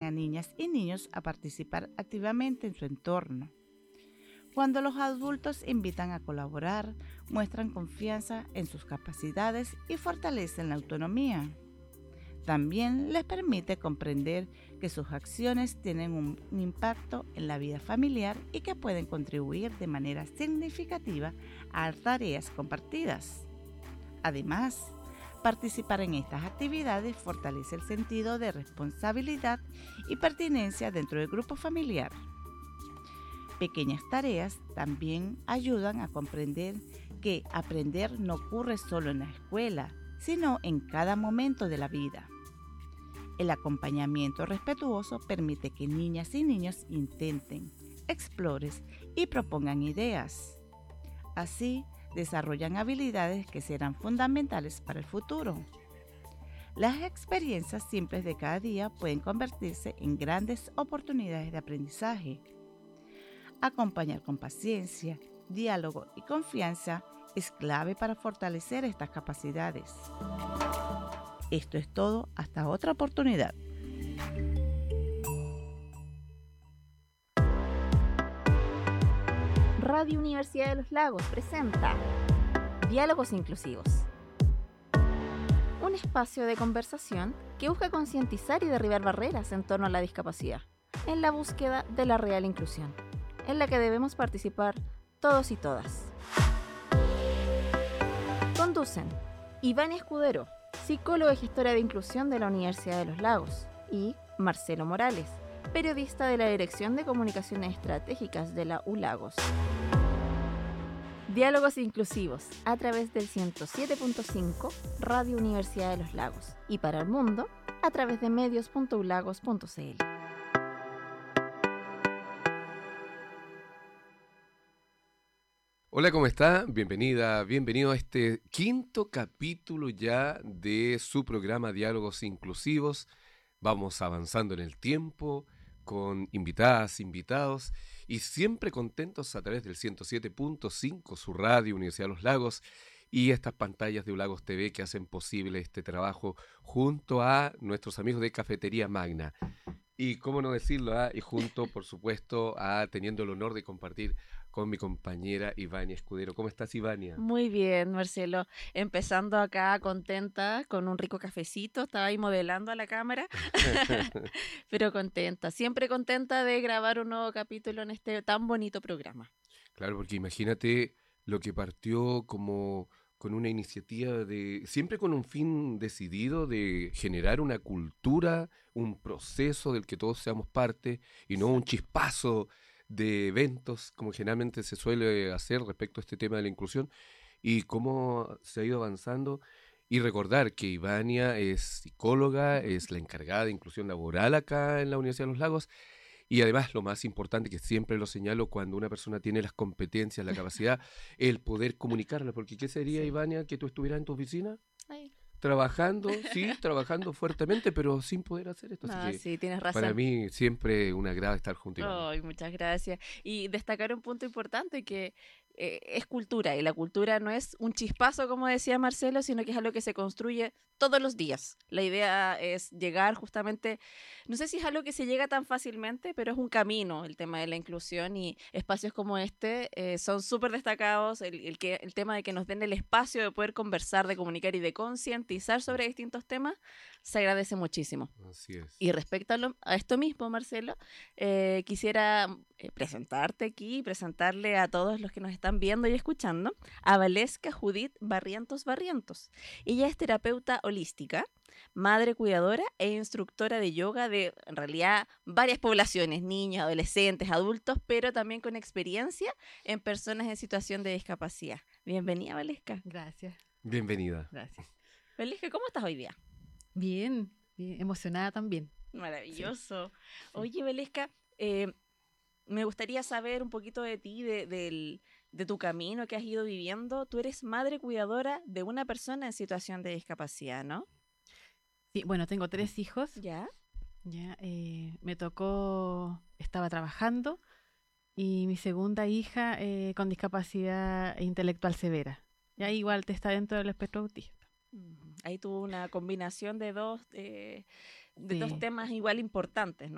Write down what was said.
a niñas y niños a participar activamente en su entorno. Cuando los adultos invitan a colaborar, muestran confianza en sus capacidades y fortalecen la autonomía. También les permite comprender que sus acciones tienen un impacto en la vida familiar y que pueden contribuir de manera significativa a tareas compartidas. Además, participar en estas actividades fortalece el sentido de responsabilidad y pertenencia dentro del grupo familiar. Pequeñas tareas también ayudan a comprender que aprender no ocurre solo en la escuela, sino en cada momento de la vida. El acompañamiento respetuoso permite que niñas y niños intenten, exploren y propongan ideas. Así, desarrollan habilidades que serán fundamentales para el futuro. Las experiencias simples de cada día pueden convertirse en grandes oportunidades de aprendizaje. Acompañar con paciencia, diálogo y confianza es clave para fortalecer estas capacidades. Esto es todo, hasta otra oportunidad. Radio Universidad de los Lagos presenta Diálogos Inclusivos, un espacio de conversación que busca concientizar y derribar barreras en torno a la discapacidad, en la búsqueda de la real inclusión, en la que debemos participar todos y todas. Conducen Ivania Escudero, psicóloga y gestora de inclusión de la Universidad de los Lagos, y Marcelo Morales, periodista de la Dirección de Comunicaciones Estratégicas de la ULagos. Diálogos inclusivos a través del 107.5 Radio Universidad de los Lagos y para el mundo a través de medios.ulagos.cl. Hola, ¿cómo está? Bienvenida, bienvenido a este quinto capítulo ya de su programa Diálogos Inclusivos. Vamos avanzando en el tiempo con invitadas, invitados y siempre contentos a través del 107.5, su radio Universidad de los Lagos y estas pantallas de Ulagos TV que hacen posible este trabajo junto a nuestros amigos de Cafetería Magna. Y cómo no decirlo, y junto, por supuesto, a teniendo el honor de compartir con mi compañera Ivania Escudero. ¿Cómo estás, Ivania? Muy bien, Marcelo. Empezando acá contenta con un rico cafecito. Estaba ahí modelando a la cámara, pero contenta. Siempre contenta de grabar un nuevo capítulo en este tan bonito programa. Claro, porque imagínate lo que partió como con una iniciativa siempre con un fin decidido de generar una cultura, un proceso del que todos seamos parte y no un chispazo de eventos como generalmente se suele hacer respecto a este tema de la inclusión y cómo se ha ido avanzando. Y recordar que Ivania es psicóloga, es la encargada de inclusión laboral acá en la Universidad de los Lagos. Y además, lo más importante, que siempre lo señalo, cuando una persona tiene las competencias, la capacidad, el poder comunicarla. Porque ¿qué sería, sí, Ivania, que tú estuvieras en tu oficina? Ay. Trabajando, sí, trabajando fuertemente, pero sin poder hacer esto. Así que sí, tienes razón. Para mí siempre un agrado estar junto a Ay, muchas gracias. Y destacar un punto importante que es cultura, y la cultura no es un chispazo, como decía Marcelo, sino que es algo que se construye todos los días. La idea es llegar justamente, no sé si es algo que se llega tan fácilmente, pero es un camino el tema de la inclusión, y espacios como este son súper destacados. El tema de que nos den el espacio de poder conversar, de comunicar y de concientizar sobre distintos temas se agradece muchísimo. Así es. Y respecto a esto mismo, Marcelo, quisiera presentarte aquí, presentarle a todos los que nos están viendo y escuchando a Valesca Judith Barrientos Barrientos. Ella es terapeuta holística, madre cuidadora e instructora de yoga de, en realidad, varias poblaciones, niños, adolescentes, adultos, pero también con experiencia en personas en situación de discapacidad. Bienvenida, Valesca. Gracias. Bienvenida. Gracias. Valesca, ¿cómo estás hoy día? Bien, bien, emocionada también. Maravilloso. Sí. Oye, Valesca, me gustaría saber un poquito de ti, de tu camino que has ido viviendo. Tú eres madre cuidadora de una persona en situación de discapacidad, ¿no? Sí, bueno, tengo 3 hijos. ¿Ya? Me tocó, estaba trabajando y mi segunda hija con discapacidad intelectual severa. Ya igual te está dentro del espectro autista. Ahí tuvo una combinación de dos Sí. temas igual importantes, ¿no?